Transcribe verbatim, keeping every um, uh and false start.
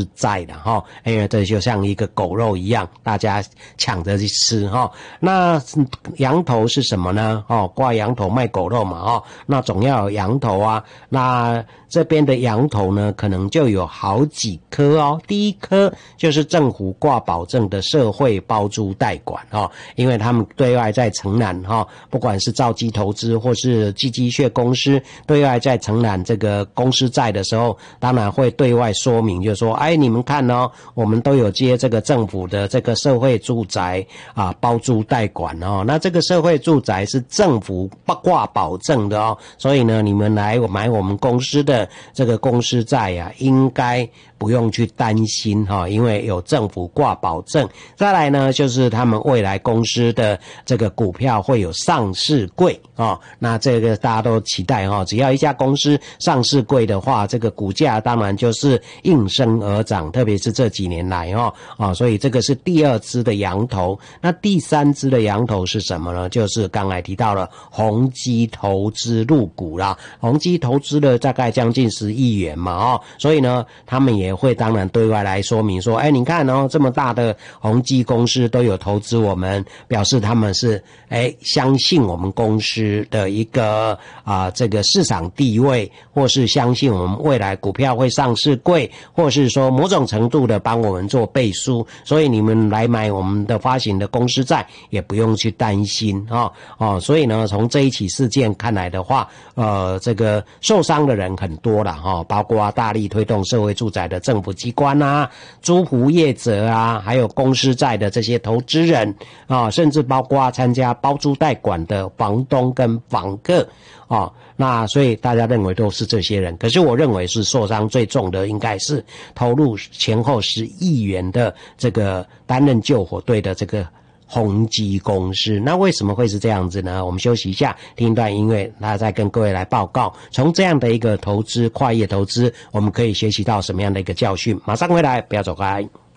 债的哈，因为这就像一个狗肉一样，大家抢着去吃哈。那羊头是什么呢？哦，挂羊头卖狗肉嘛哦，那总要有羊头啊。那这边的羊头呢，可能就有好几颗哦。第一颗就是政府挂保证的社会包租代管哦，因为他们对外在承揽哈，不管是兆基投资或是寄机械公司对外在承揽这个公司债的时候，当然会对外说明，就是说，哎，你们看哦，我们都有接这个政府的这个社会住宅啊包租代管哦。那这个社会住宅是政府挂保证的哦，所以呢，你们来买我们公司的这个公司债呀、啊，应该不用去担心哈、哦，因为有政府挂保证。再来呢，就是他们未来公司的这个股票会有上市柜哦，那这个大家都期待哈、哦，只要一家公司上市柜的话，这个股价当然就是应声而涨，特别是这几年来哦哦，所以这个是第二支的羊头。那第三支的羊头是什么呢？就是刚才提到了宏基投资入股啦，宏基投资了大概将近十亿元嘛哦，所以呢，他们也会当然对外来说明说，哎，你看哦，这么大的宏基公司都有投资我们，表示他们是哎相信我们公司的一个啊、呃、这个市场地位，或是相信我们未来股票会上市柜，或是说某种程度的帮我们做背书，所以你们来买我们的发行的公司债也不用去担心哦哦，所以呢，从这一起事件看来的话，呃，这个受伤的人很多了哈、哦，包括大力推动社会住宅的政府机关啊、租户业者啊，还有公司债的这些投资人啊，甚至包括参加包租代管的房东跟房客啊，那所以大家认为都是这些人，可是我认为是受伤最重的应该是投入前后十亿元的这个担任救火队的这个宏基公司。那为什么会是这样子呢？我们休息一下，听一段音乐，那再跟各位来报告，从这样的一个投资跨业投资，我们可以学习到什么样的一个教训。马上回来，不要走开。